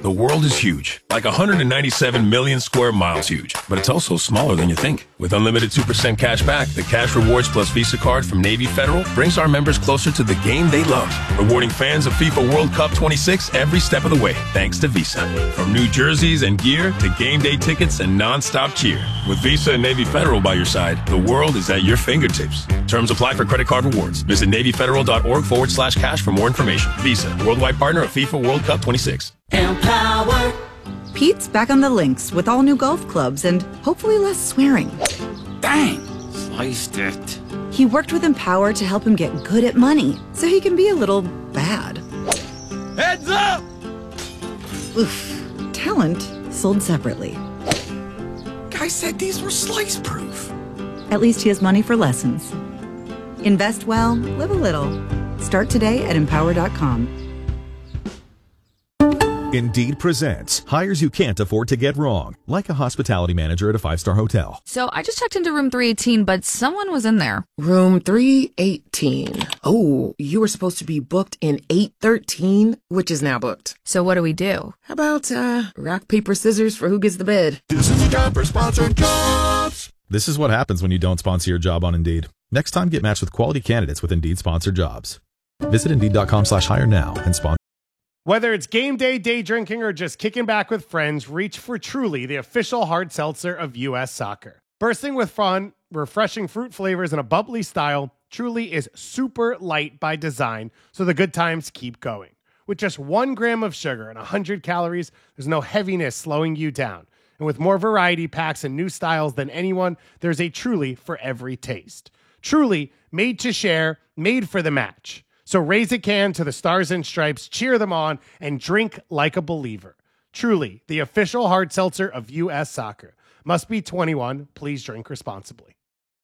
The world is huge, like 197 million square miles huge, but it's also smaller than you think. With unlimited 2% cash back, the Cash Rewards Plus Visa card from Navy Federal brings our members closer to the game they love, rewarding fans of FIFA World Cup 26 every step of the way, thanks to Visa. From new jerseys and gear to game day tickets and non-stop cheer. With Visa and Navy Federal by your side, the world is at your fingertips. Terms apply for credit card rewards. Visit NavyFederal.org/cash for more information. Visa, worldwide partner of FIFA World Cup 26. Empower. Pete's back on the links with all new golf clubs and hopefully less swearing. Dang, sliced it. He worked with Empower to help him get good at money so he can be a little bad. Heads up! Oof. Talent sold separately. Guy said these were slice-proof. At least he has money for lessons. Invest well, live a little. Start today at Empower.com. Indeed presents hires you can't afford to get wrong, like a hospitality manager at a 5-star hotel. So I just checked into room 318, but someone was in there. Room 318. Oh, you were supposed to be booked in 813, which is now booked. So what do we do? How about rock, paper, scissors for who gets the bed? This is a job for sponsored jobs. This is what happens when you don't sponsor your job on Indeed. Next time, get matched with quality candidates with Indeed sponsored jobs. Visit Indeed.com/hire now and sponsor. Whether it's game day, day drinking, or just kicking back with friends, reach for Truly, the official hard seltzer of U.S. Soccer. Bursting with fun, refreshing fruit flavors, and a bubbly style, Truly is super light by design, so the good times keep going. With just 1 gram of sugar and 100 calories, there's no heaviness slowing you down. And with more variety packs and new styles than anyone, there's a Truly for every taste. Truly, made to share, made for the match. So raise a can to the Stars and Stripes, cheer them on, and drink like a believer. Truly, the official hard seltzer of U.S. Soccer. Must be 21. Please drink responsibly.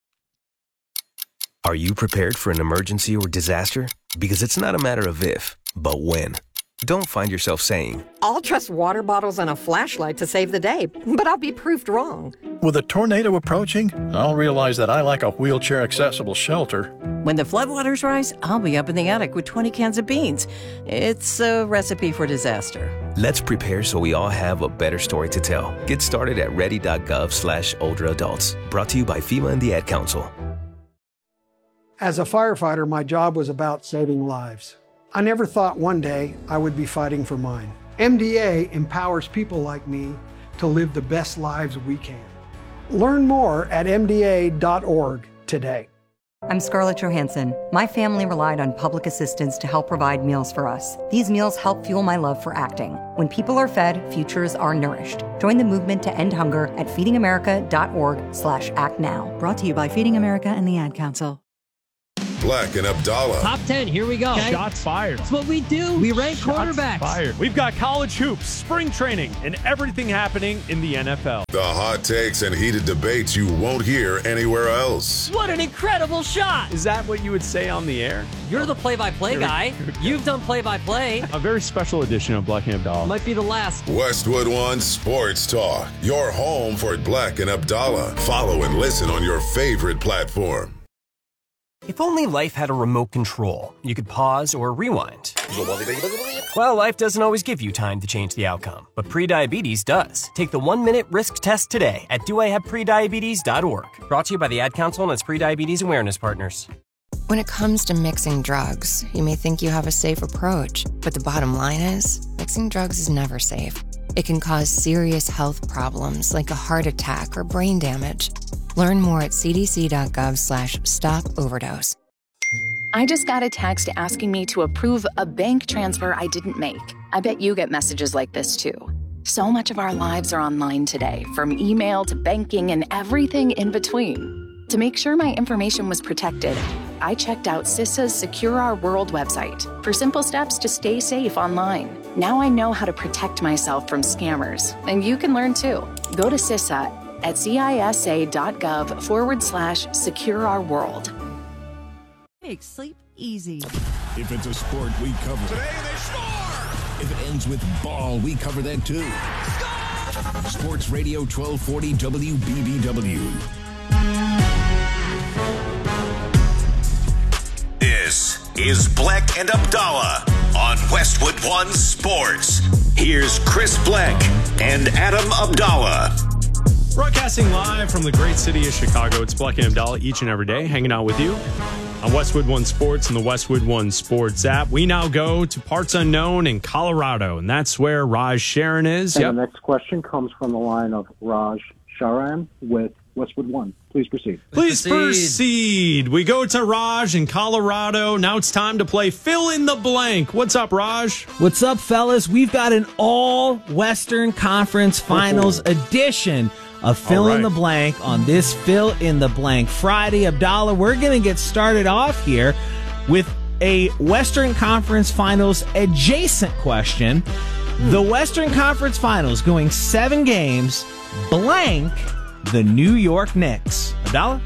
Are you prepared for an emergency or disaster? Because it's not a matter of if, but when. Don't find yourself saying, I'll trust water bottles and a flashlight to save the day, but I'll be proved wrong. With a tornado approaching, I'll realize that I lack a wheelchair-accessible shelter. When the floodwaters rise, I'll be up in the attic with 20 cans of beans. It's a recipe for disaster. let's prepare so we all have a better story to tell. Get started at ready.gov/older adults. Brought to you by FEMA and the Ad Council. As a firefighter, my job was about saving lives. I never thought one day I would be fighting for mine. MDA empowers people like me to live the best lives we can. Learn more at MDA.org today. I'm Scarlett Johansson. My family relied on public assistance to help provide meals for us. These meals help fuel my love for acting. When people are fed, futures are nourished. Join the movement to end hunger at feedingamerica.org/actnow. Brought to you by Feeding America and the Ad Council. Black and Abdallah. Top 10, here we go. Okay. Shots fired. That's what we do. We rank quarterbacks. Fired. We've got college hoops, spring training, and everything happening in the NFL. The hot takes and heated debates you won't hear anywhere else. What an incredible shot. Is that what you would say on the air? You're the play-by-play guy. You've done play-by-play. A very special edition of Black and Abdallah. Might be the last. Westwood One Sports Talk. Your home for Black and Abdallah. Follow and listen on your favorite platform. If only life had a remote control, you could pause or rewind. Well, life doesn't always give you time to change the outcome, but prediabetes does. Take the 1-minute risk test today at doihaveprediabetes.org. Brought to you by the Ad Council and its pre-diabetes awareness partners. When it comes to mixing drugs, you may think you have a safe approach, but the bottom line is, mixing drugs is never safe. It can cause serious health problems like a heart attack or brain damage. Learn more at cdc.gov/stop-overdose. I just got a text asking me to approve a bank transfer I didn't make. I bet you get messages like this too. So much of our lives are online today, from email to banking and everything in between. To make sure my information was protected, I checked out CISA's Secure Our World website for simple steps to stay safe online. Now I know how to protect myself from scammers, and you can learn too. Go to CISA at cisa.gov/secure-our-world. Make sleep easy. If it's a sport, we cover it. Today they score! If it ends with ball, we cover that too. Score! Sports Radio 1240 WBBW. This is Black and Abdallah on Westwood One Sports. Here's Chris Black and Adam Abdallah. Broadcasting live from the great city of Chicago, it's Black and Abdallah each and every day, hanging out with you on Westwood One Sports and the Westwood One Sports app. We now go to parts unknown in Colorado, and that's where Raj Sharon is. And the next question comes from the line of Raj Sharan with Westwood One. Please proceed. Please proceed. We go to Raj in Colorado. Now it's time to play Fill in the Blank. What's up, Raj? What's up, fellas? We've got an all-Western Conference Finals edition of Fill in the Blank on this Fill in the Blank Friday. Abdallah, we're going to get started off here with a Western Conference Finals adjacent question. The Western Conference Finals going 7 games, blank the New York Knicks. Abdallah?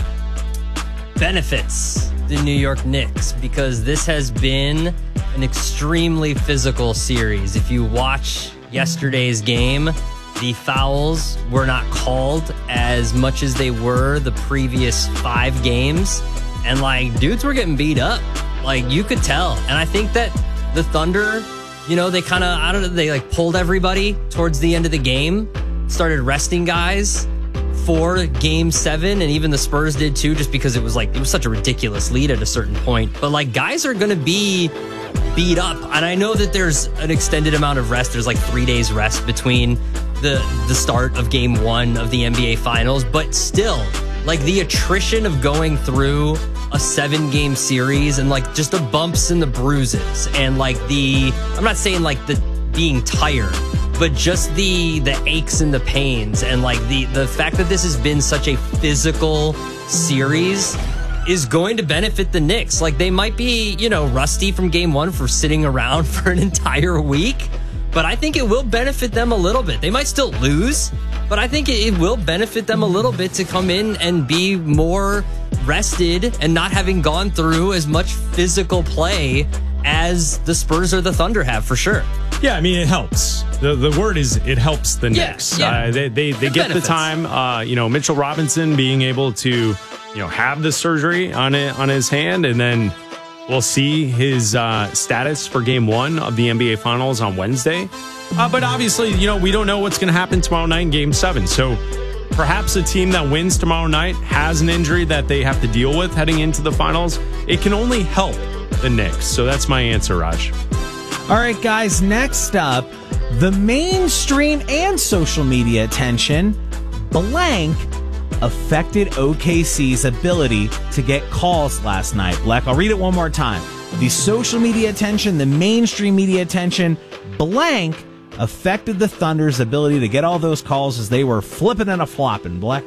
Benefits the New York Knicks because this has been an extremely physical series. If you watch yesterday's game, the fouls were not called as much as they were the previous 5 games. And, like, dudes were getting beat up. Like, you could tell. And I think that the Thunder, you know, they kind of, I don't know, they, like, pulled everybody towards the end of the game, started resting guys for Game 7, and even the Spurs did too, just because it was such a ridiculous lead at a certain point. But, like, guys are going to be beat up. And I know that there's an extended amount of rest. There's, like, 3 days rest between the start of Game 1 of the NBA Finals. But still, like, the attrition of going through a 7-game series and, like, just the bumps and the bruises and, like, I'm not saying, like, the being tired, but just the aches and the pains and, like, the fact that this has been such a physical series is going to benefit the Knicks. Like, they might be, you know, rusty from Game 1 for sitting around for an entire week, but I think it will benefit them a little bit. They might still lose, but I think it will benefit them a little bit to come in and be more rested and not having gone through as much physical play as the Spurs or the Thunder have, for sure. Yeah, I mean, it helps. The word is it helps the Knicks. Yeah. They get benefits. the time. You know, Mitchell Robinson being able to, you know, have the surgery on his hand, and then we'll see his status for Game 1 of the NBA Finals on Wednesday. But obviously, you know, we don't know what's going to happen tomorrow night in Game 7. So perhaps a team that wins tomorrow night has an injury that they have to deal with heading into the finals. It can only help the Knicks. So that's my answer, Raj. All right, guys, next up, the mainstream and social media attention, blank, affected OKC's ability to get calls last night. Black, I'll read it one more time. The social media attention, the mainstream media attention, blank, affected the Thunder's ability to get all those calls as they were flipping and a flopping. Black?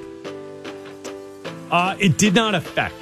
It did not affect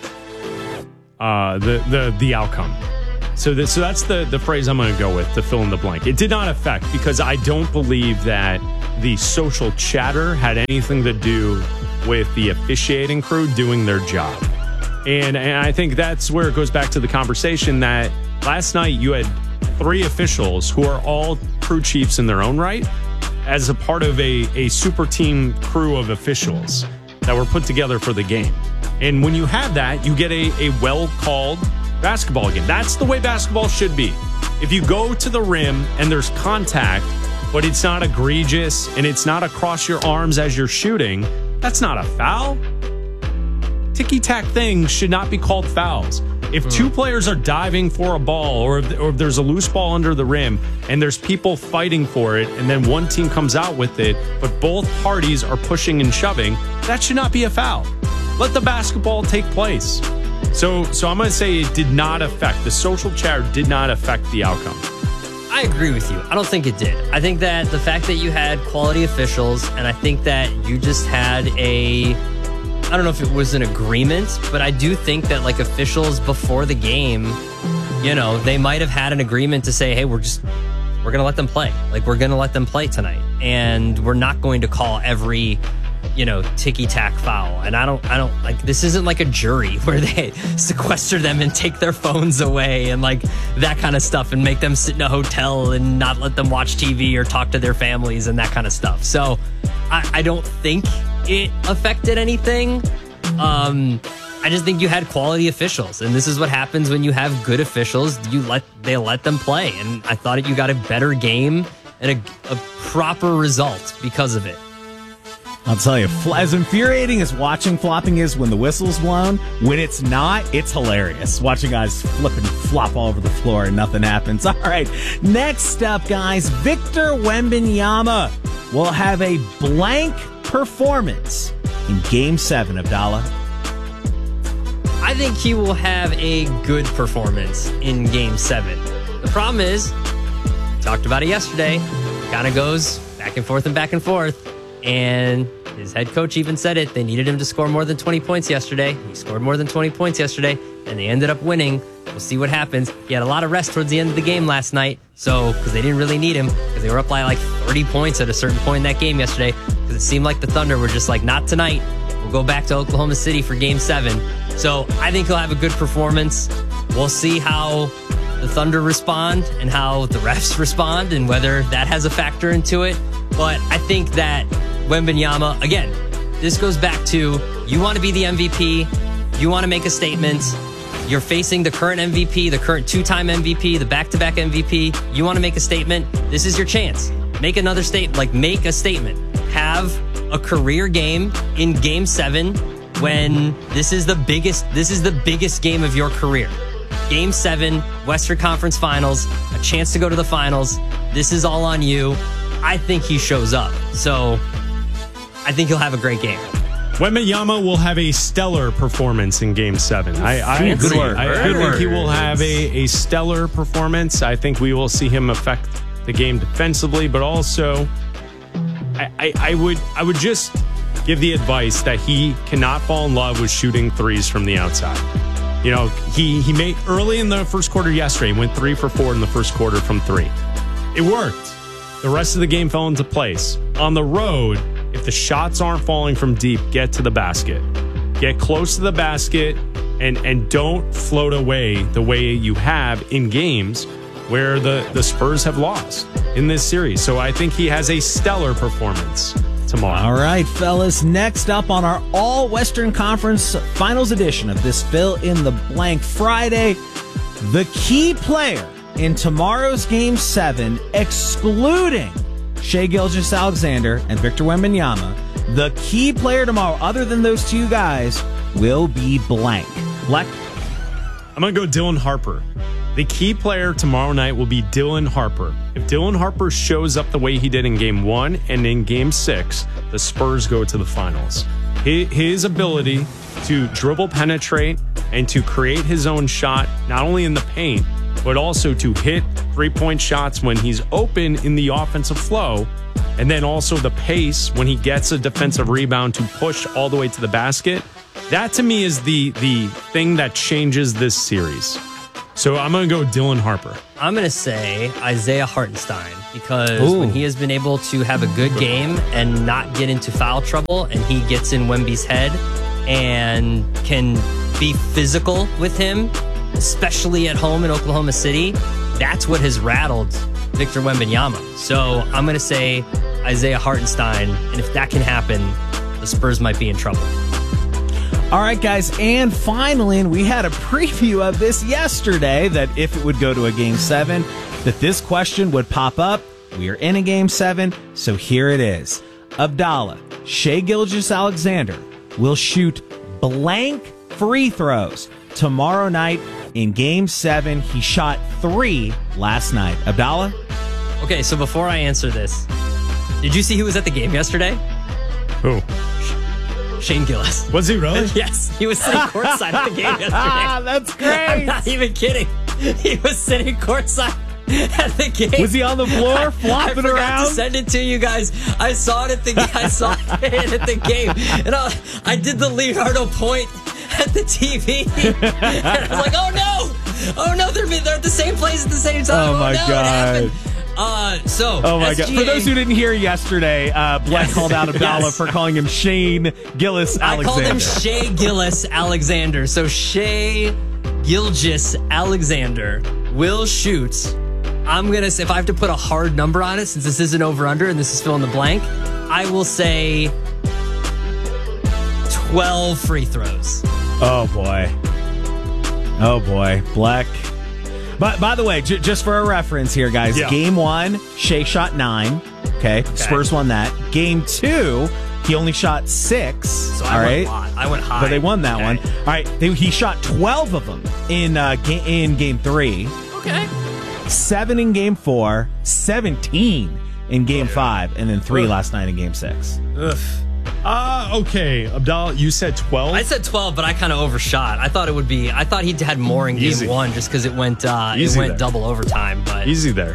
the outcome. So that's the phrase I'm going to go with to fill in the blank. It did not affect because I don't believe that the social chatter had anything to do with the officiating crew doing their job. And I think that's where it goes back to the conversation that last night you had 3 officials who are all crew chiefs in their own right as a part of a super team crew of officials that were put together for the game. And when you have that, you get a well-called basketball game. That's the way basketball should be. If you go to the rim and there's contact, but it's not egregious and it's not across your arms as you're shooting, that's not a foul. Ticky-tack things should not be called fouls. If 2 players are diving for a ball or if there's a loose ball under the rim and there's people fighting for it and then one team comes out with it, but both parties are pushing and shoving, that should not be a foul. Let the basketball take place. So I'm going to say it did not affect, the social chatter did not affect the outcome. I agree with you. I don't think it did. I think that the fact that you had quality officials, and I think that you just had I don't know if it was an agreement, but I do think that, like, officials before the game, you know, they might have had an agreement to say, hey, we're going to let them play. Like, we're going to let them play tonight. And we're not going to call every, you know, ticky-tack foul. And I don't like, this isn't like a jury where they sequester them and take their phones away and, like, that kind of stuff and make them sit in a hotel and not let them watch TV or talk to their families and that kind of stuff. So I don't think it affected anything. I just think you had quality officials, and this is what happens when you have good officials. They let them play, and I thought you got a better game and a proper result because of it. I'll tell you, as infuriating as watching flopping is when the whistle's blown, when it's not, it's hilarious. Watching guys flip and flop all over the floor and nothing happens. All right, next up, guys, Victor Wembanyama will have a blank performance in Game 7, Abdallah. I think he will have a good performance in Game 7. The problem is, talked about it yesterday, kind of goes back and forth and back and forth. And his head coach even said it. They needed him to score more than 20 points yesterday. He scored more than 20 points yesterday, and they ended up winning. We'll see what happens. He had a lot of rest towards the end of the game last night, so because they didn't really need him, because they were up by like 30 points at a certain point in that game yesterday, because it seemed like the Thunder were just like, not tonight. We'll go back to Oklahoma City for Game 7. So I think he'll have a good performance. We'll see how the Thunder respond and how the refs respond and whether that has a factor into it. But I think that Wembanyama, again, this goes back to you want to be the MVP, you want to make a statement, you're facing the current MVP, the current two-time MVP, the back-to-back MVP, you want to make a statement, this is your chance. Make another statement, like make a statement. Have a career game in Game 7 when this is the biggest game of your career. Game 7, Western Conference Finals, a chance to go to the finals. This is all on you. I think he shows up. So I think he'll have a great game. Wembanyama will have a stellar performance in Game 7. I agree. I think he will have a stellar performance. I think we will see him affect the game defensively, but also I would just give the advice that he cannot fall in love with shooting threes from the outside. You know, he made early in the first quarter yesterday, went 3 for 4 in the first quarter from 3. It worked. The rest of the game fell into place. On the road, if the shots aren't falling from deep, get to the basket. Get close to the basket and don't float away the way you have in games where the Spurs have lost in this series. So I think he has a stellar performance tomorrow. All right, fellas. Next up on our All-Western Conference Finals edition of this Fill in the Blank Friday, the key player in tomorrow's Game 7, excluding Shai Gilgeous-Alexander and Victor Wembanyama, the key player tomorrow, other than those two guys, will be blank. Black? I'm going to go Dylan Harper. The key player tomorrow night will be Dylan Harper. If Dylan Harper shows up the way he did in Game 1 and in Game 6, the Spurs go to the finals. His ability to dribble, penetrate, and to create his own shot, not only in the paint, but also to hit three-point shots when he's open in the offensive flow, and then also the pace when he gets a defensive rebound to push all the way to the basket. That, to me, is the thing that changes this series. So I'm going to go Dylan Harper. I'm going to say Isaiah Hartenstein, because when he has been able to have a good game and not get into foul trouble, and he gets in Wemby's head and can be physical with him, especially at home in Oklahoma City, that's what has rattled Victor Wembanyama. So I'm going to say Isaiah Hartenstein, and if that can happen, the Spurs might be in trouble. All right, guys, and finally, and we had a preview of this yesterday, that if it would go to a Game 7, that this question would pop up. We are in a Game 7, so here it is. Abdallah, Shai Gilgeous-Alexander will shoot blank free throws tomorrow night in Game 7. He shot 3 last night. Abdallah? Okay, so before I answer this, did you see who was at the game yesterday? Who? Shane Gillis. Was he really? Yes. He was sitting courtside at the game yesterday. That's great. I'm not even kidding. He was sitting courtside at the game. Was he on the floor flopping around? I forgot to send it to you guys. I saw it at the game. And I did the Leonardo point at the TV. And I was like, oh no, they're at the same place at the same time. Oh my God. It happened. Oh my God. For those who didn't hear yesterday, Black called out Abdallah for calling him Shane Gilgeous-Alexander. I called him Shai Gilgeous-Alexander. So Shai Gilgeous-Alexander will shoot. I'm going to say, if I have to put a hard number on it, since this isn't over-under and this is fill in the blank, I will say 12 free throws. Oh boy. Black. But by the way, just for a reference here, guys, Game 1, Shea shot 9. Okay. Spurs won that. Game 2, he only shot 6. So I went high. But they won that one. All right. He shot 12 of them in Game 3. Okay. 7 in Game 4, 17 in Game 5, and then 3 last night in Game 6. Ugh. Okay, Abdallah, you said 12? I said 12, but I kind of overshot. I thought he had more in Game 1 just because it went double overtime. But easy there.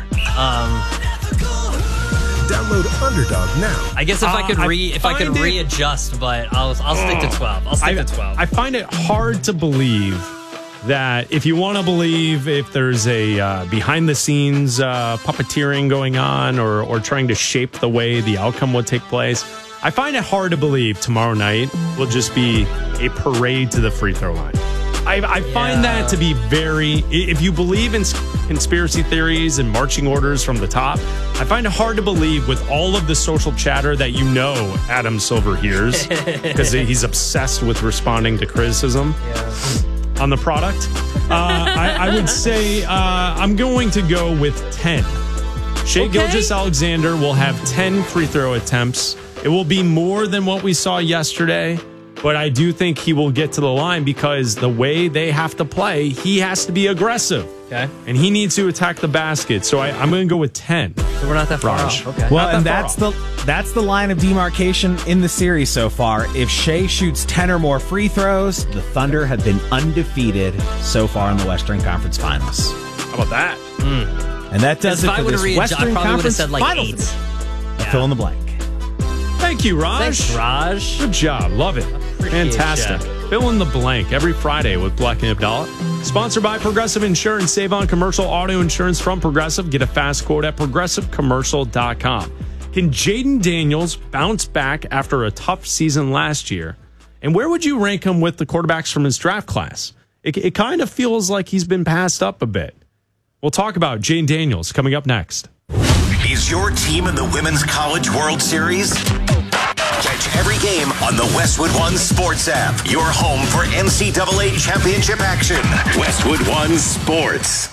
Download Underdog now. I guess if I could readjust, but I'll stick to 12. I'll stick to 12. I find it hard to believe that if you want to believe if there's a behind-the-scenes puppeteering going on or trying to shape the way the outcome would take place, I find it hard to believe tomorrow night will just be a parade to the free throw line. I find that to be very... If you believe in conspiracy theories and marching orders from the top, I find it hard to believe with all of the social chatter that Adam Silver hears because he's obsessed with responding to criticism on the product. I would say I'm going to go with 10. Shai Gilgeous-Alexander will have 10 free throw attempts. It will be more than what we saw yesterday, but I do think he will get to the line because the way they have to play, he has to be aggressive. Okay. And he needs to attack the basket. So I'm going to go with 10. So we're not that far off. Okay. Well, and that's the line of demarcation in the series so far. If Shai shoots 10 or more free throws, the Thunder have been undefeated so far in the Western Conference Finals. How about that? And that does it for this Western Conference said Finals. 8. Fill in the blank. Thank you, Raj. Thanks, Raj. Good job. Love it. Fantastic. Fill in the blank every Friday with Black and Abdallah. Sponsored by Progressive Insurance. Save on commercial auto insurance from Progressive. Get a fast quote at progressivecommercial.com. Can Jaden Daniels bounce back after a tough season last year? And where would you rank him with the quarterbacks from his draft class? It kind of feels like he's been passed up a bit. We'll talk about Jaden Daniels coming up next. Is your team in the Women's College World Series? Catch every game on the Westwood One Sports app. Your home for NCAA championship action. Westwood One Sports.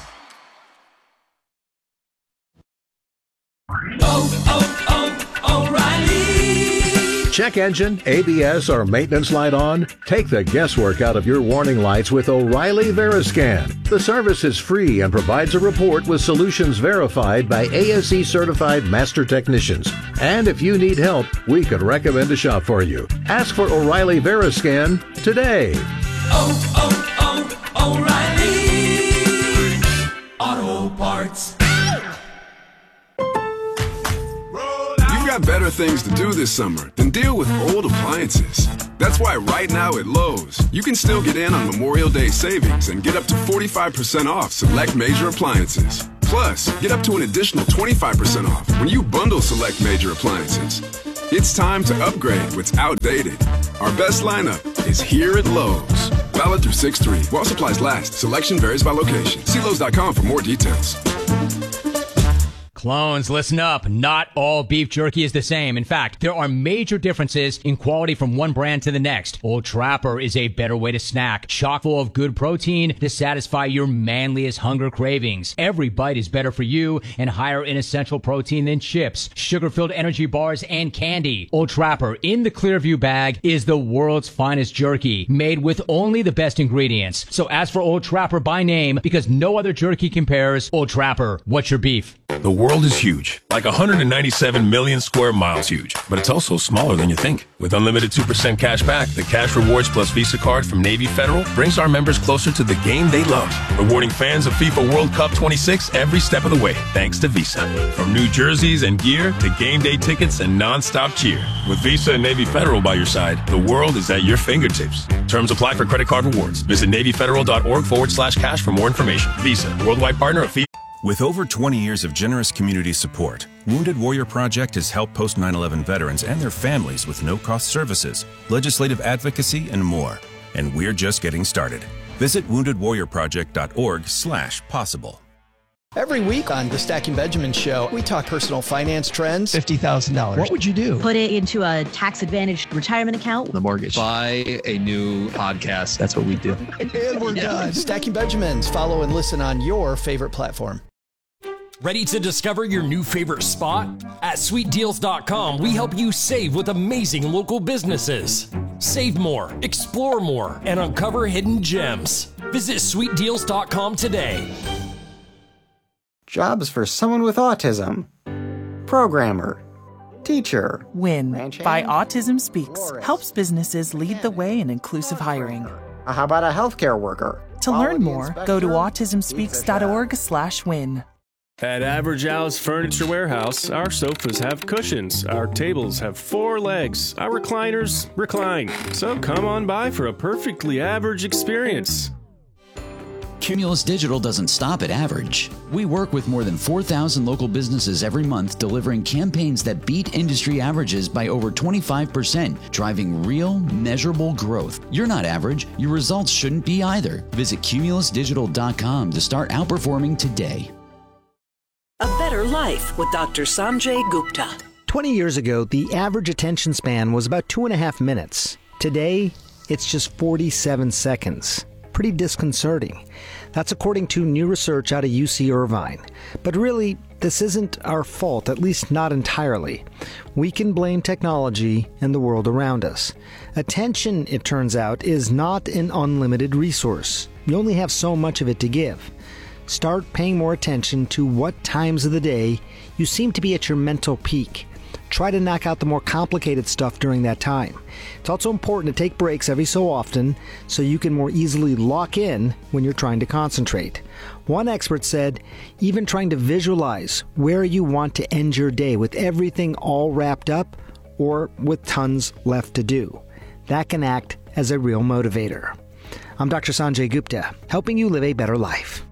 O'Reilly. Check engine, ABS, or maintenance light on? Take the guesswork out of your warning lights with O'Reilly Veriscan. The service is free and provides a report with solutions verified by ASE certified master technicians. And if you need help, we could recommend a shop for you. Ask for O'Reilly Veriscan today. O'Reilly Auto Parts. You've got better things to do this summer than deal with old appliances. That's why right now at Lowe's, you can still get in on Memorial Day savings and get up to 45% off select major appliances. Plus, get up to an additional 25% off when you bundle select major appliances. It's time to upgrade what's outdated. Our best lineup is here at Lowe's. Valid through 6/3. While supplies last. Selection varies by location. See Lowe's.com for more details. Clones, listen up. Not all beef jerky is the same. In fact, there are major differences in quality from one brand to the next. Old Trapper is a better way to snack, chock full of good protein to satisfy your manliest hunger cravings. Every bite is better for you and higher in essential protein than chips, sugar-filled energy bars, and candy. Old Trapper in the Clearview bag is the world's finest jerky, made with only the best ingredients. So ask for Old Trapper by name because no other jerky compares. Old Trapper, what's your beef? The world is huge, like 197 million square miles huge, but it's also smaller than you think. With unlimited 2% cash back, the Cash Rewards Plus Visa card from Navy Federal brings our members closer to the game they love, rewarding fans of FIFA World Cup 26 every step of the way, thanks to Visa. From new jerseys and gear to game day tickets and non-stop cheer. With Visa and Navy Federal by your side, the world is at your fingertips. Terms apply for credit card rewards. Visit NavyFederal.org/cash for more information. Visa, worldwide partner of FIFA. With over 20 years of generous community support, Wounded Warrior Project has helped post 9/11 veterans and their families with no-cost services, legislative advocacy, and more. And we're just getting started. Visit woundedwarriorproject.org/possible. Every week on the Stacking Benjamin Show, we talk personal finance trends. $50,000. What would you do? Put it into a tax-advantaged retirement account. The mortgage. Buy a new podcast. That's what we do. And we're done. Stacking Benjamins. Follow and listen on your favorite platform. Ready to discover your new favorite spot? At sweetdeals.com, we help you save with amazing local businesses. Save more, explore more, and uncover hidden gems. Visit sweetdeals.com today. Jobs for someone with autism. Programmer. Teacher. WIN by Autism Speaks helps businesses lead the way in inclusive hiring. How about a healthcare worker? To learn more, go to autismspeaks.org/win. At Average Al's Furniture Warehouse, our sofas have cushions, our tables have 4 legs, our recliners recline. So come on by for a perfectly average experience. Cumulus Digital doesn't stop at average. We work with more than 4,000 local businesses every month, delivering campaigns that beat industry averages by over 25%, driving real, measurable growth. You're not average. Your results shouldn't be either. Visit cumulusdigital.com to start outperforming today. A Better Life with Dr. Sanjay Gupta. 20 years ago, the average attention span was about 2.5 minutes. Today, it's just 47 seconds. Pretty disconcerting. That's according to new research out of UC Irvine. But really, this isn't our fault, at least not entirely. We can blame technology and the world around us. Attention, it turns out, is not an unlimited resource. You only have so much of it to give. Start paying more attention to what times of the day you seem to be at your mental peak. Try to knock out the more complicated stuff during that time. It's also important to take breaks every so often so you can more easily lock in when you're trying to concentrate. One expert said, even trying to visualize where you want to end your day with everything all wrapped up or with tons left to do. That can act as a real motivator. I'm Dr. Sanjay Gupta, helping you live a better life.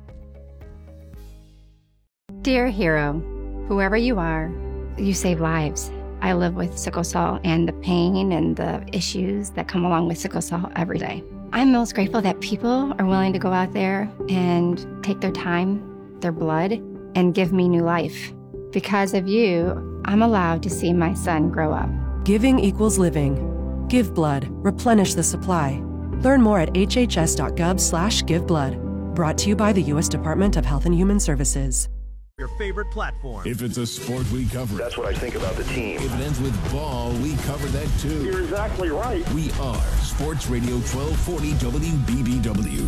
Dear hero, whoever you are, you save lives. I live with sickle cell and the pain and the issues that come along with sickle cell every day. I'm most grateful that people are willing to go out there and take their time, their blood, and give me new life. Because of you, I'm allowed to see my son grow up. Giving equals living. Give blood. Replenish the supply. Learn more at hhs.gov/giveblood. Brought to you by the U.S. Department of Health and Human Services. Your favorite platform. If it's a sport, we cover it. That's what I think about the team. If it ends with ball, we cover that too. You're exactly right. We are Sports Radio 1240 WBBW.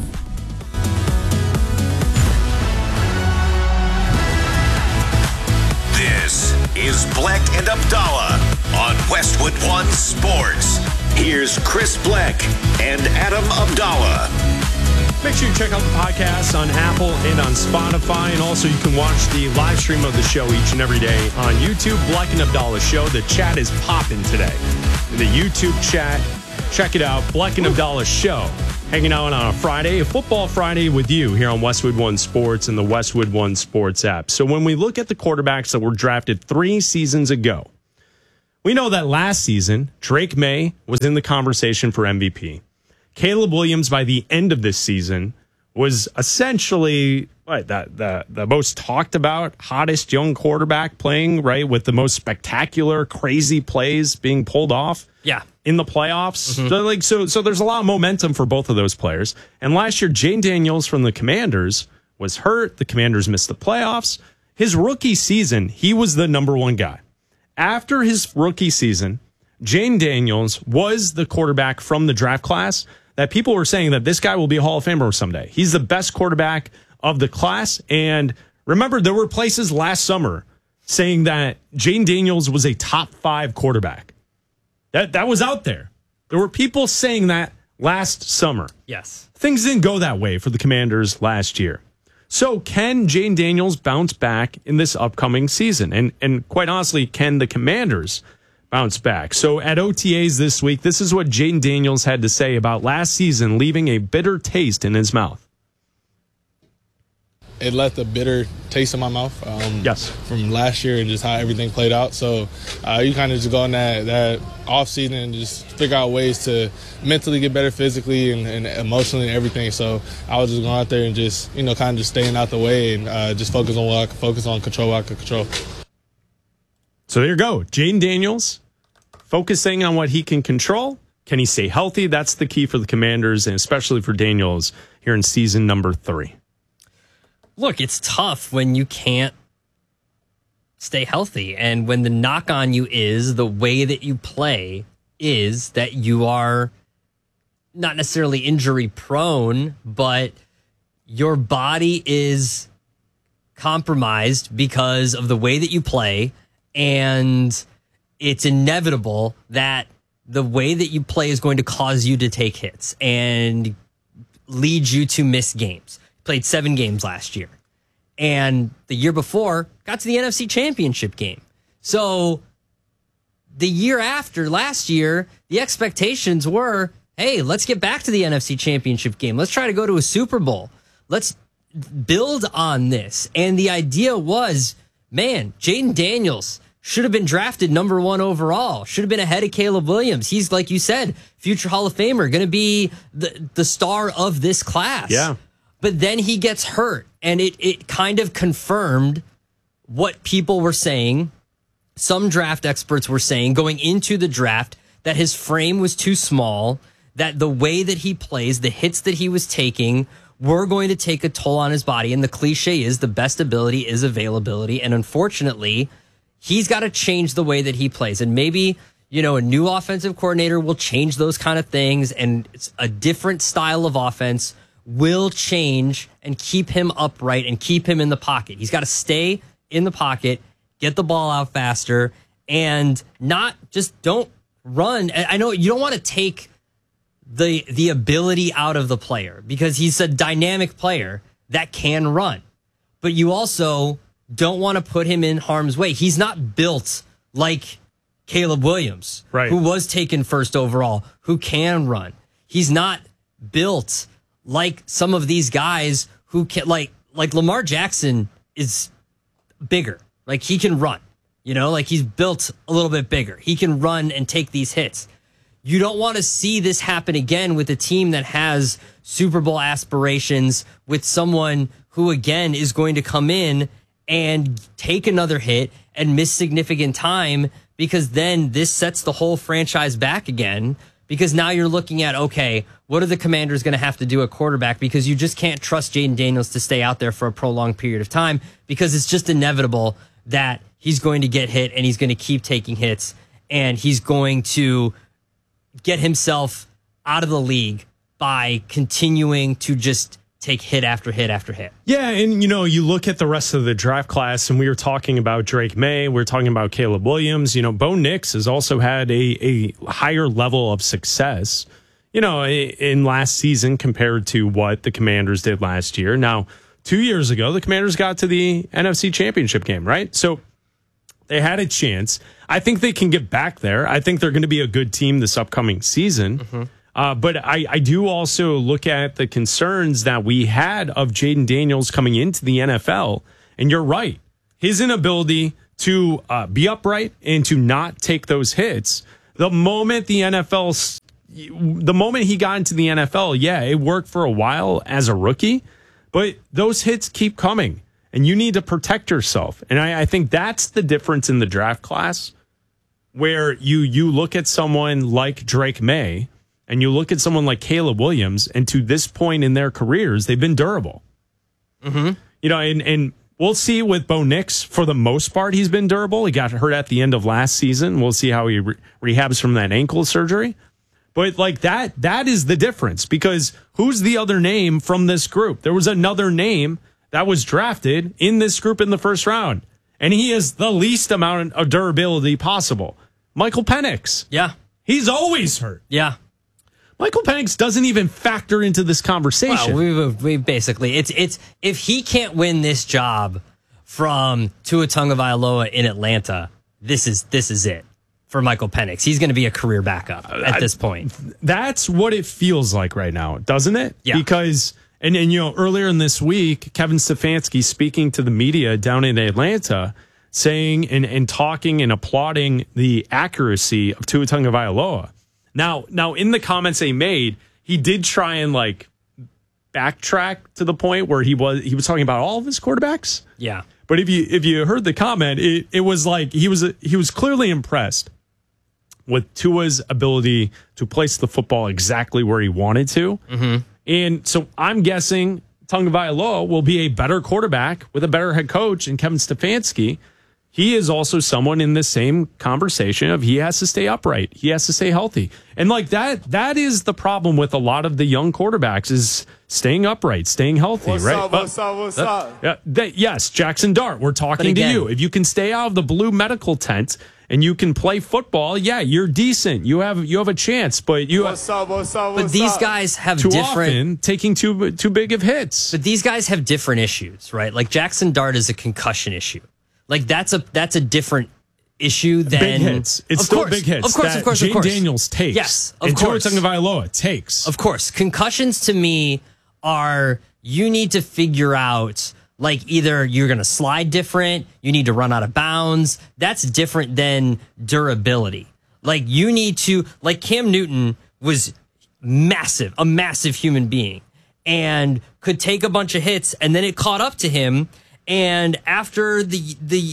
This is Bleck and Abdallah on Westwood One Sports. Here's Chris Bleck and Adam Abdallah. Make sure you check out the podcast on Apple and on Spotify. And also you can watch the live stream of the show each and every day on YouTube. Bleck and Abdallah Show. The chat is popping today. The YouTube chat. Check it out. Bleck and Abdallah Show. Hanging out on a Friday, a football Friday with you here on Westwood One Sports and the Westwood One Sports app. So when we look at the quarterbacks that were drafted 3 seasons ago, we know that last season, Drake May was in the conversation for MVP. Caleb Williams, by the end of this season, was essentially the most talked about, hottest young quarterback playing, right, with the most spectacular, crazy plays being pulled off. Yeah. In the playoffs. Mm-hmm. So there's a lot of momentum for both of those players. And last year, Jane Daniels from the Commanders was hurt. The Commanders missed the playoffs. His rookie season, he was the number 1 guy. After his rookie season, Jane Daniels was the quarterback from the draft class that people were saying that this guy will be a Hall of Famer someday. He's the best quarterback of the class. And remember, there were places last summer saying that Jane Daniels was a top 5 quarterback. That was out there. There were people saying that last summer. Yes. Things didn't go that way for the Commanders last year. So can Jane Daniels bounce back in this upcoming season? And quite honestly, can the Commanders bounce back? So at OTAs this week, this is what Jane Daniels had to say about last season, leaving a bitter taste in his mouth. it left a bitter taste in my mouth. Yes. From last year and just how everything played out. So you kind of just go in that off season and just figure out ways to mentally get better physically and emotionally and everything. So I was just going out there and just, kind of just staying out the way and just focus on what I could focus on, control what I could control. So there you go. Jayden Daniels focusing on what he can control. Can he stay healthy? That's the key for the Commanders, and especially for Daniels here in season number 3. Look, it's tough when you can't stay healthy. And when the knock on you is the way that you play is that you are not necessarily injury prone, but your body is compromised because of the way that you play. And it's inevitable that the way that you play is going to cause you to take hits and lead you to miss games. Played 7 games last year. And the year before, got to the NFC Championship game. So the year after, last year, the expectations were, hey, let's get back to the NFC Championship game. Let's try to go to a Super Bowl. Let's build on this. And the idea was, man, Jayden Daniels should have been drafted number 1 overall. Should have been ahead of Caleb Williams. He's, like you said, future Hall of Famer, going to be the star of this class. Yeah. But then he gets hurt, and it kind of confirmed what people were saying. Some draft experts were saying going into the draft that his frame was too small, that the way that he plays, the hits that he was taking were going to take a toll on his body. And the cliche is the best ability is availability. And unfortunately, he's got to change the way that he plays. And maybe, a new offensive coordinator will change those kind of things, and it's a different style of offense will change and keep him upright and keep him in the pocket. He's got to stay in the pocket, get the ball out faster, and not just don't run. I know you don't want to take the ability out of the player because he's a dynamic player that can run. But you also don't want to put him in harm's way. He's not built like Caleb Williams, right, who was taken first overall, who can run. He's not built like some of these guys who can, like Lamar Jackson is bigger. Like he can run, like he's built a little bit bigger. He can run and take these hits. You don't want to see this happen again with a team that has Super Bowl aspirations, with someone who, again, is going to come in and take another hit and miss significant time, because then this sets the whole franchise back again. Because now you're looking at, okay, what are the Commanders going to have to do at quarterback? Because you just can't trust Jayden Daniels to stay out there for a prolonged period of time, because it's just inevitable that he's going to get hit and he's going to keep taking hits and he's going to get himself out of the league by continuing to just take hit after hit after hit. Yeah, and you look at the rest of the draft class, and we were talking about Drake May, we're talking about Caleb Williams. Bo Nix has also had a higher level of success, in last season compared to what the Commanders did last year. Now, 2 years ago, the Commanders got to the NFC Championship game, right? So they had a chance. I think they can get back there. I think they're going to be a good team this upcoming season. Mm-hmm. But I do also look at the concerns that we had of Jayden Daniels coming into the NFL. And you're right. His inability to be upright and to not take those hits. The moment he got into the NFL, yeah, it worked for a while as a rookie, but those hits keep coming and you need to protect yourself. And I think that's the difference in the draft class, where you look at someone like Drake May and you look at someone like Caleb Williams, and to this point in their careers, they've been durable. Mm-hmm. And we'll see with Bo Nix, for the most part, he's been durable. He got hurt at the end of last season. We'll see how he rehabs from that ankle surgery. But that is the difference, because who's the other name from this group? There was another name that was drafted in this group in the first round, and he has the least amount of durability possible. Michael Penix. Yeah. He's always hurt. Yeah. Michael Penix doesn't even factor into this conversation. Well, we basically, it's if he can't win this job from Tua Tagovailoa in Atlanta, this is it for Michael Penix. He's going to be a career backup at this point. That's what it feels like right now, doesn't it? Yeah. Because, And earlier in this week, Kevin Stefanski speaking to the media down in Atlanta, saying and talking and applauding the accuracy of Tua Tagovailoa. Now, in the comments they made, he did try and backtrack to the point where he was talking about all of his quarterbacks. Yeah. But if you heard the comment, it was like he was clearly impressed with Tua's ability to place the football exactly where he wanted to. Mm-hmm. And so I'm guessing Tagovailoa will be a better quarterback with a better head coach and Kevin Stefanski. He is also someone in the same conversation of he has to stay upright. He has to stay healthy. And that is the problem with a lot of the young quarterbacks is staying upright, staying healthy, right? What's up? Yes, Jackson Dart, we're talking to you. If you can stay out of the blue medical tent and you can play football, yeah, you're decent. You have a chance, but these guys have too different often taking too big of hits. But these guys have different issues, right? Like Jackson Dart is a concussion issue. Like that's a different issue than big hits. It's still big hits. Of course. Jane Daniels takes. Yes, of and course. Tua Tagovailoa takes. Of course. Concussions to me are you need to figure out either you're going to slide different, you need to run out of bounds. That's different than durability. You need to Cam Newton was massive, a massive human being and could take a bunch of hits and then it caught up to him. And after the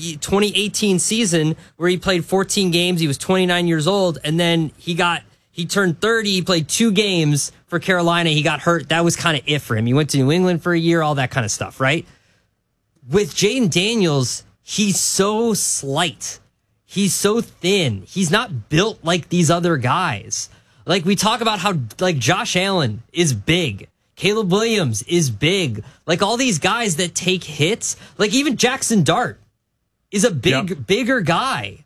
2018 season where he played 14 games, he was 29 years old. And then he turned 30. He played 2 games for Carolina. He got hurt. That was kind of it for him. He went to New England for a year, all that kind of stuff, right? With Jaden Daniels, he's so slight. He's so thin. He's not built like these other guys. We talk about how Josh Allen is big. Caleb Williams is big. All these guys that take hits, even Jackson Dart is a bigger guy.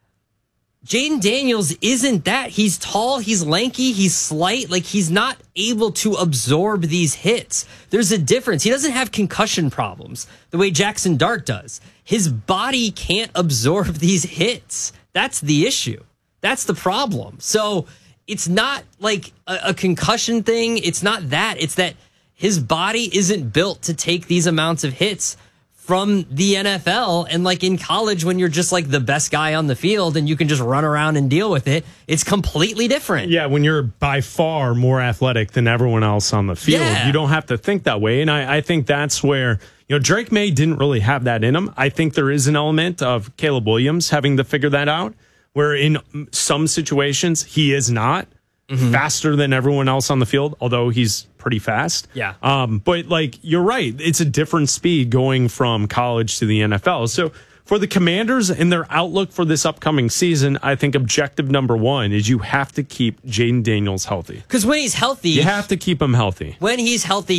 Jaden Daniels isn't that. He's tall, he's lanky, he's slight. He's not able to absorb these hits. There's a difference. He doesn't have concussion problems the way Jackson Dart does. His body can't absorb these hits. That's the issue. That's the problem. So it's not a concussion thing. It's not that. It's that his body isn't built to take these amounts of hits from the NFL. And in college, when you're just the best guy on the field and you can just run around and deal with it, it's completely different. Yeah, when you're by far more athletic than everyone else on the field, you don't have to think that way. And I think that's where, Drake May didn't really have that in him. I think there is an element of Caleb Williams having to figure that out, where in some situations he is not faster than everyone else on the field, although he's pretty fast. Yeah. But you're right. It's a different speed going from college to the NFL. So for the Commanders and their outlook for this upcoming season, I think objective number 1 is you have to keep Jaden Daniels healthy. Because when he's healthy, you have to keep him healthy. When he's healthy,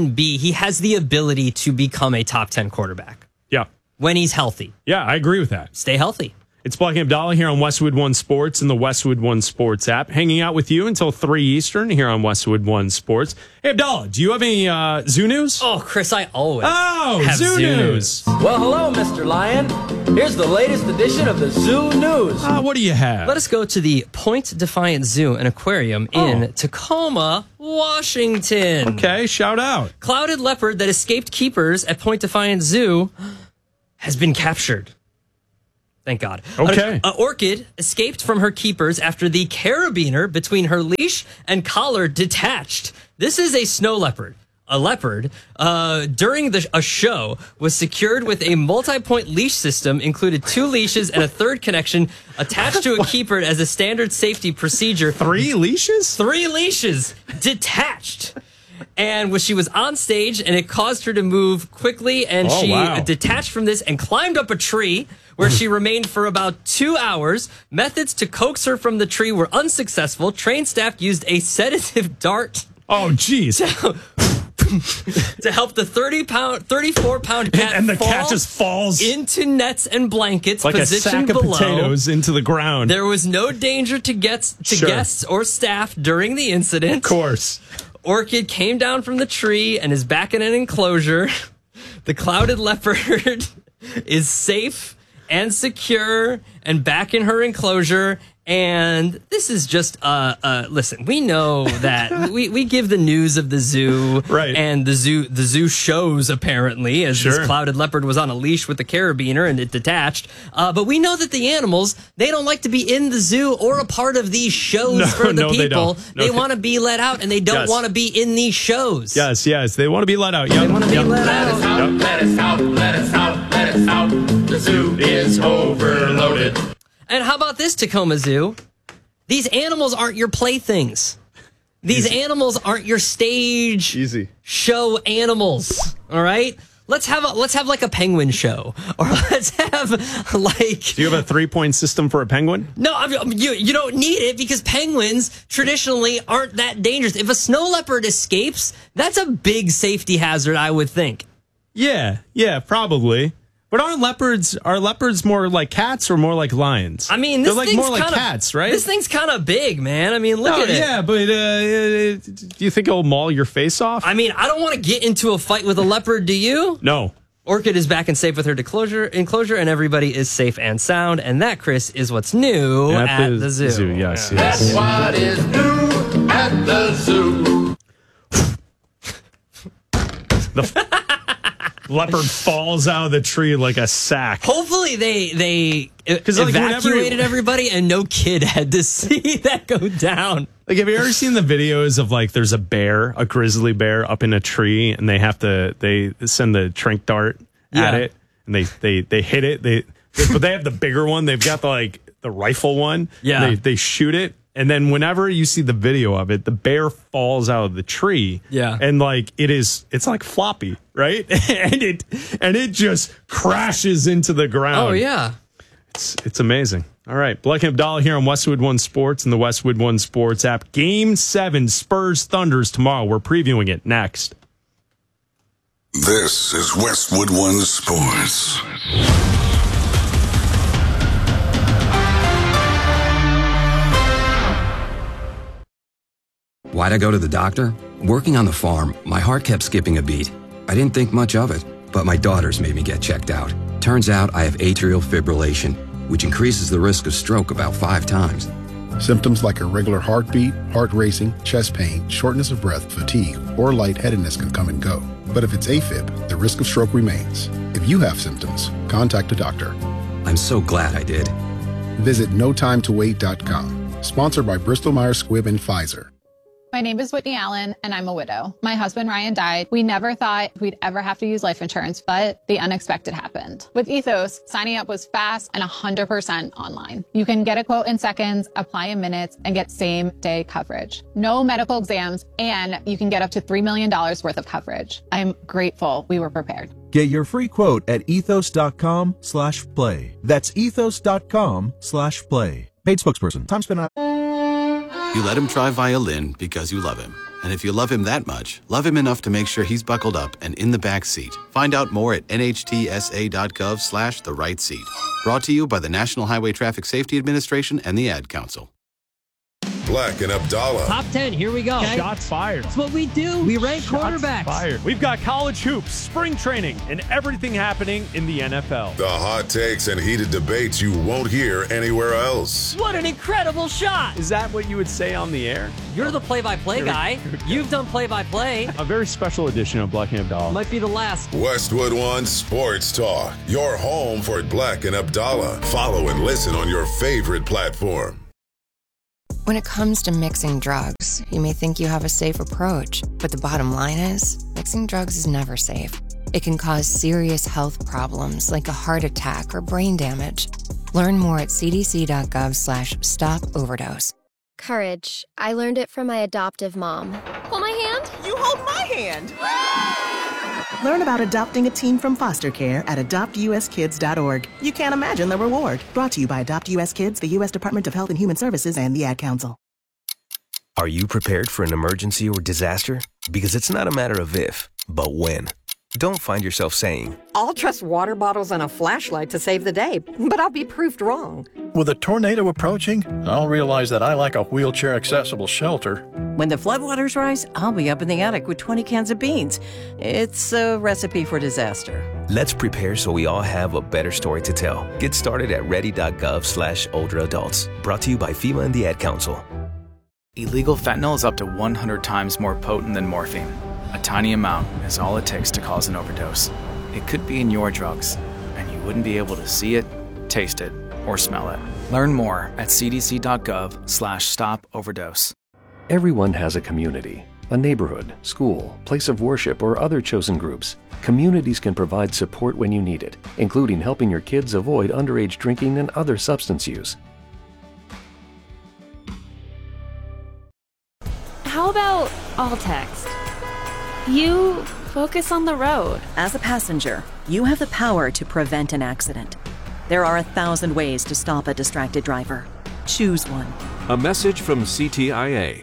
he has the ability to become a top 10 quarterback. Yeah. When he's healthy. Yeah, I agree with that. Stay healthy. It's Black and Abdallah here on Westwood One Sports and the Westwood One Sports app. Hanging out with you until 3 Eastern here on Westwood One Sports. Hey, Abdallah, do you have any Zoo news? Oh, Chris, I always have Zoo news. Well, hello, Mr. Lion. Here's the latest edition of the Zoo News. What do you have? Let us go to the Point Defiant Zoo and Aquarium in Tacoma, Washington. Okay, shout out. Clouded leopard that escaped keepers at Point Defiant Zoo has been captured. Thank God. Okay. An orchid escaped from her keepers after the carabiner between her leash and collar detached. This is a snow leopard. A leopard, during a show, was secured with a multi-point leash system, included 2 leashes and a third connection attached to a keeper as a standard safety procedure. 3 leashes? 3 leashes detached. And she was on stage, and it caused her to move quickly, and she detached from this and climbed up a tree, where she remained for about 2 hours. Methods to coax her from the tree were unsuccessful. Trained staff used a sedative dart. Oh, geez. To help the 34-pound cat and the cat just falls into nets and blankets like positioned a sack below. of potatoes into the ground. There was no danger to guests or staff during the incident. Of course. Orchid came down from the tree and is back in an enclosure. The clouded leopard is safe and secure and back in her enclosure. And this is just, listen, we know that we give the news of the zoo, right? And the zoo shows, apparently, as Sure. this clouded leopard was on a leash with the carabiner and it detached. But we know that the animals, they don't like to be in the zoo or a part of these shows for the people. They want to be let out, and they don't want to be in these shows. Yes. They want to be let out. Yep. They want to be let out. Let us out, let us out, let us out. The zoo is overloaded. And how about this, Tacoma Zoo? These animals aren't your playthings. These animals aren't your stage show animals. All right? Let's have like a penguin show, or let's have like. Do you have a 3-point system for a penguin? No, you don't need it, because penguins traditionally aren't that dangerous. If a snow leopard escapes, that's a big safety hazard, I would think. Yeah, probably. But are leopards more like cats or more like lions? I mean, they're like more like cats, right? This thing's kind of big, man. I mean, look at it. Yeah, but do you think it'll maul your face off? I mean, I don't want to get into a fight with a leopard, do you? No. Orchid is back and safe with her enclosure, and everybody is safe and sound. And that, Chris, is what's new at the zoo. Yes. That's what is new at the zoo. Leopard falls out of the tree like a sack. Hopefully they evacuated everybody and no kid had to see that go down. Like, have you ever seen the videos of, like, there's a grizzly bear up in a tree, and they send the tranq dart at it, and they hit it. But they have the bigger one. They've got the rifle one. Yeah. They shoot it. And then whenever you see the video of it, the bear falls out of the tree. Yeah. And it's like floppy, right? and it just crashes into the ground. Oh, yeah. It's amazing. All right. Black and Abdallah here on Westwood One Sports and the Westwood One Sports app. Game 7, Spurs Thunders tomorrow. We're previewing it next. This is Westwood One Sports. Why'd I go to the doctor? Working on the farm, my heart kept skipping a beat. I didn't think much of it, but my daughters made me get checked out. Turns out I have atrial fibrillation, which increases the risk of stroke about 5 times. Symptoms like irregular heartbeat, heart racing, chest pain, shortness of breath, fatigue, or lightheadedness can come and go. But if it's AFib, the risk of stroke remains. If you have symptoms, contact a doctor. I'm so glad I did. Visit notimetowait.com. Sponsored by Bristol Myers Squibb and Pfizer. My name is Whitney Allen, and I'm a widow. My husband, Ryan, died. We never thought we'd ever have to use life insurance, but the unexpected happened. With Ethos, signing up was fast and 100% online. You can get a quote in seconds, apply in minutes, and get same-day coverage. No medical exams, and you can get up to $3 million worth of coverage. I'm grateful we were prepared. Get your free quote at ethos.com/play. That's ethos.com/play. Paid spokesperson. Time spent on. You let him try violin because you love him. And if you love him that much, love him enough to make sure he's buckled up and in the back seat. Find out more at nhtsa.gov/the right seat. Brought to you by the National Highway Traffic Safety Administration and the Ad Council. Black and Abdallah. Top 10, here we go. Okay. Shots fired. That's what we do. We rank quarterbacks. Fired. We've got college hoops, spring training, and everything happening in the NFL. The hot takes and heated debates you won't hear anywhere else. What an incredible shot. Is that what you would say on the air? You're the play-by-play guy. You've done play-by-play. A very special edition of Black and Abdallah. Might be the last. Westwood One Sports Talk. Your home for Black and Abdallah. Follow and listen on your favorite platform. When it comes to mixing drugs, you may think you have a safe approach, but the bottom line is, mixing drugs is never safe. It can cause serious health problems like a heart attack or brain damage. Learn more at cdc.gov/stop-overdose. Courage. I learned it from my adoptive mom. Hold my hand. You hold my hand. Learn about adopting a teen from foster care at adoptuskids.org. You can't imagine the reward. Brought to you by Adopt US Kids, the U.S. Department of Health and Human Services, and the Ad Council. Are you prepared for an emergency or disaster? Because it's not a matter of if, but when. Don't find yourself saying, I'll trust water bottles and a flashlight to save the day, but I'll be proved wrong. With a tornado approaching, I'll realize that I lack a wheelchair-accessible shelter. When the floodwaters rise, I'll be up in the attic with 20 cans of beans. It's a recipe for disaster. Let's prepare so we all have a better story to tell. Get started at ready.gov/older adults. Brought to you by FEMA and the Ad Council. Illegal fentanyl is up to 100 times more potent than morphine. A tiny amount is all it takes to cause an overdose. It could be in your drugs, and you wouldn't be able to see it, taste it, or smell it. Learn more at cdc.gov/stop-overdose. Everyone has a community, a neighborhood, school, place of worship, or other chosen groups. Communities can provide support when you need it, including helping your kids avoid underage drinking and other substance use. How about all text? You focus on the road. As a passenger, you have the power to prevent an accident. There are 1,000 ways to stop a distracted driver. Choose one. A message from CTIA.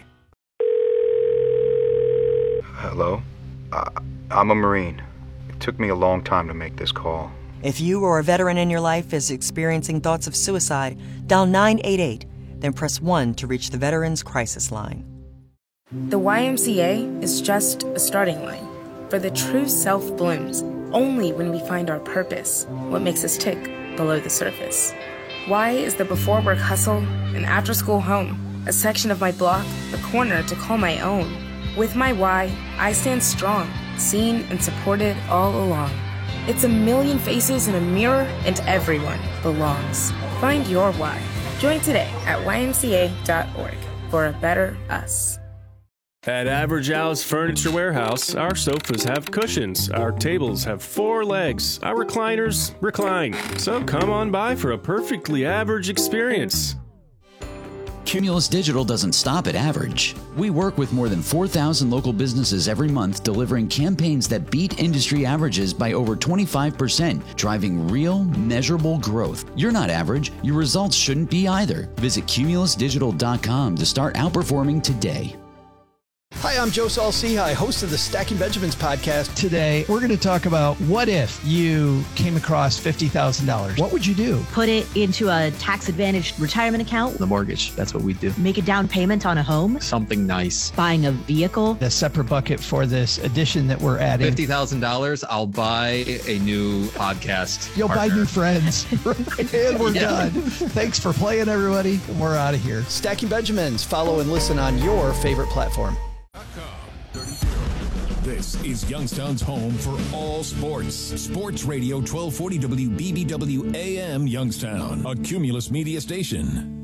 Hello? I'm a Marine. It took me a long time to make this call. If you or a veteran in your life is experiencing thoughts of suicide, dial 988, then press 1 to reach the Veterans Crisis Line. The YMCA is just a starting line, for the true self blooms only when we find our purpose, what makes us tick below the surface. Y is the before work hustle, an after school home, a section of my block, a corner to call my own. With my Y, I stand strong, seen and supported all along. It's a million faces in a mirror, and everyone belongs. Find your Y. Join today at ymca.org for a better us. At Average Al's Furniture Warehouse, our sofas have cushions, our tables have 4 legs, our recliners recline. So come on by for a perfectly average experience. Cumulus Digital doesn't stop at average. We work with more than 4,000 local businesses every month, delivering campaigns that beat industry averages by over 25%, driving real, measurable growth. You're not average. Your results shouldn't be either. Visit cumulusdigital.com to start outperforming today. Hi, I'm Joe Saul-Sehy, host of the Stacking Benjamins podcast. Today, we're going to talk about what if you came across $50,000. What would you do? Put it into a tax-advantaged retirement account. The mortgage. That's what we do. Make a down payment on a home. Something nice. Buying a vehicle. A separate bucket for this addition that we're adding. $50,000, I'll buy a new podcast. You'll partner. buy new friends. And we're done. Thanks for playing, everybody. We're out of here. Stacking Benjamins. Follow and listen on your favorite platform. This is Youngstown's home for all sports. Sports Radio 1240 WBBW AM Youngstown, a Cumulus media station.